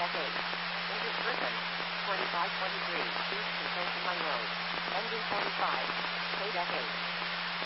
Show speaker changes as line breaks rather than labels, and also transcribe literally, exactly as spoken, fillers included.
F eight. Into Griffin. twenty-five twenty-three. East to Monroe. Engine forty-five. State F eight.